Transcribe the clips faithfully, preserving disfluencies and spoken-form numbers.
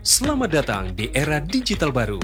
Selamat datang di era digital baru.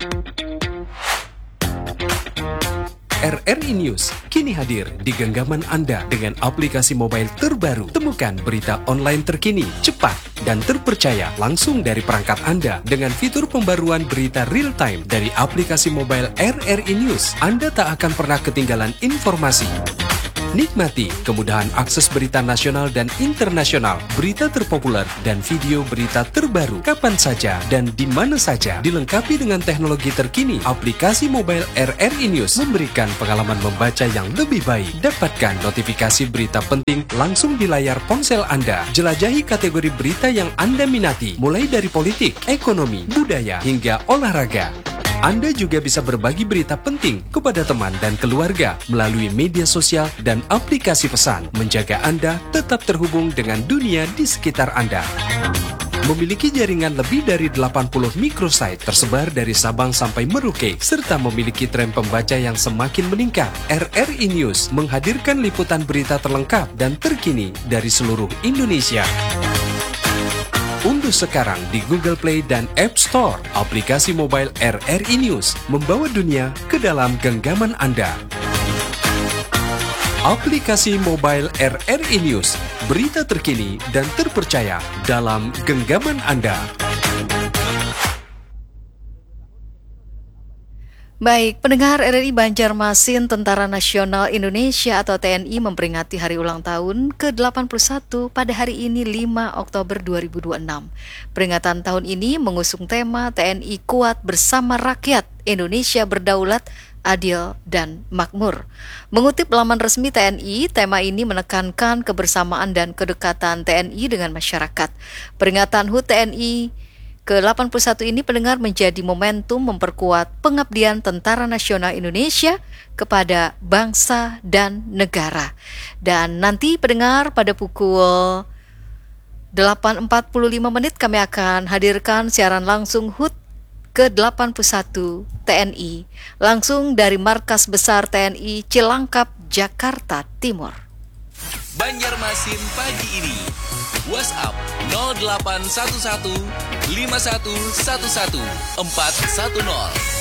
R R I News kini hadir di genggaman Anda dengan aplikasi mobile terbaru. Temukan berita online terkini, cepat, dan terpercaya langsung dari perangkat Anda dengan fitur pembaruan berita real time dari aplikasi mobile R R I News. Anda tak akan pernah ketinggalan informasi. Nikmati kemudahan akses berita nasional dan internasional, berita terpopuler, dan video berita terbaru kapan saja dan di mana saja. Dilengkapi dengan teknologi terkini, aplikasi mobile R R I News memberikan pengalaman membaca yang lebih baik. Dapatkan notifikasi berita penting langsung di layar ponsel Anda. Jelajahi kategori berita yang Anda minati, mulai dari politik, ekonomi, budaya, hingga olahraga. Anda juga bisa berbagi berita penting kepada teman dan keluarga melalui media sosial dan aplikasi pesan, menjaga Anda tetap terhubung dengan dunia di sekitar Anda. Memiliki jaringan lebih dari delapan puluh microsite tersebar dari Sabang sampai Merauke, serta memiliki tren pembaca yang semakin meningkat. R R I News menghadirkan liputan berita terlengkap dan terkini dari seluruh Indonesia. Unduh sekarang di Google Play dan App Store aplikasi mobile R R I News, membawa dunia ke dalam genggaman Anda. Aplikasi mobile R R I News, berita terkini dan terpercaya dalam genggaman Anda. Baik, pendengar R R I Banjarmasin, Tentara Nasional Indonesia atau T N I memperingati hari ulang tahun ke delapan puluh satu pada hari ini lima Oktober dua ribu dua puluh enam. Peringatan tahun ini mengusung tema T N I Kuat Bersama Rakyat, Indonesia Berdaulat, Adil, dan Makmur. Mengutip laman resmi T N I, tema ini menekankan kebersamaan dan kedekatan T N I dengan masyarakat. Peringatan H U T T N I ke delapan puluh satu ini pendengar menjadi momentum memperkuat pengabdian Tentara Nasional Indonesia kepada bangsa dan negara. Dan nanti pendengar pada pukul delapan empat puluh lima menit kami akan hadirkan siaran langsung H U T ke delapan puluh satu T N I langsung dari Markas Besar T N I Cilangkap, Jakarta Timur. Banjarmasin pagi ini. WhatsApp nol delapan satu satu lima satu satu satu empat satu nol.